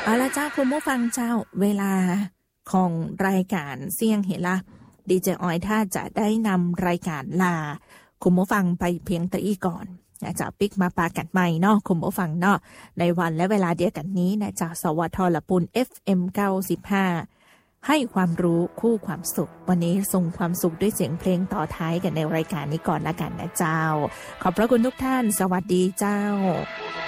เอาละเจ้าคุณผู้ฟังเจ้าเวลาของรายการเสี่ยงเห็นละดีเจออยถ้าจะได้นำรายการลาคุณผู้ฟังไปเพียงแต่อีก่อนนะจะปิกมาปากันใหม่เนาะคุณผู้ฟังเนาะในวันและเวลาเดียวกันนี้นะจากสวทละปุน FM 95ให้ความรู้คู่ความสุขวันนี้ส่งความสุขด้วยเสียงเพลงต่อท้ายกันในรายการนี้ก่อนละกันนะเจ้าขอบพระคุณทุกท่านสวัสดีเจ้า